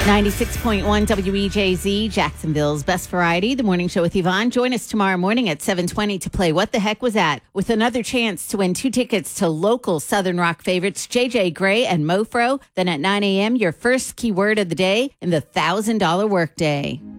96.1 WEJZ, Jacksonville's best variety, the morning show with Yvonne. Join us tomorrow morning at 7:20 to play What the Heck Was That? With another chance to win 2 tickets to local Southern Rock favorites JJ Gray and Mofro. Then at 9 a.m., your first keyword of the day in the $1,000 workday.